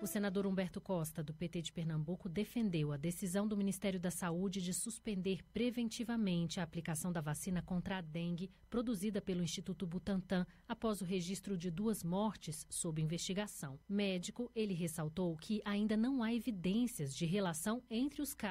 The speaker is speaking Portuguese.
O senador Humberto Costa, do PT de Pernambuco, defendeu a decisão do Ministério da Saúde de suspender preventivamente a aplicação da vacina contra a dengue produzida pelo Instituto Butantan após o registro de 2 mortes sob investigação. Médico, ele ressaltou que ainda não há evidências de relação entre os casos